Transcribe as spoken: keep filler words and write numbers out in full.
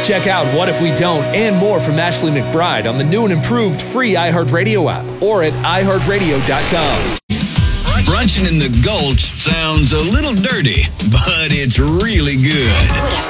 Check out What If We Don't and more from Ashley McBryde on the new and improved free iHeartRadio app or at i heart radio dot com. Brunching in the Gulch sounds a little dirty, but it's really good.